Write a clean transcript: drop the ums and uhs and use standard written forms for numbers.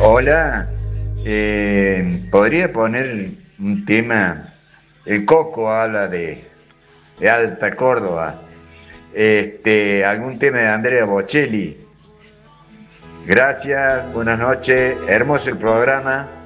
Hola, ¿podría poner un tema? El Coco habla de Alta Córdoba. Algún tema de Andrea Bocelli. Gracias, buenas noches, hermoso el programa.